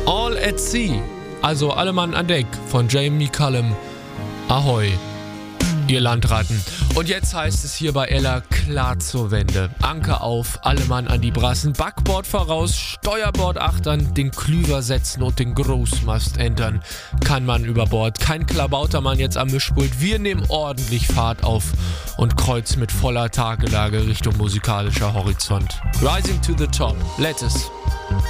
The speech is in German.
All at Sea, also Alle Mann an Deck von Jamie Cullum. Ahoi, ihr Landratten. Und jetzt heißt es hier bei Ella klar zur Wende. Anker auf, alle Mann an die Brassen, Backbord voraus, Steuerbord achtern, den Klüver setzen und den Großmast entern. Kein Mann über Bord, kein Klabautermann jetzt am Mischpult. Wir nehmen ordentlich Fahrt auf und kreuzen mit voller Tagelage Richtung musikalischer Horizont. Rising to the top, let us.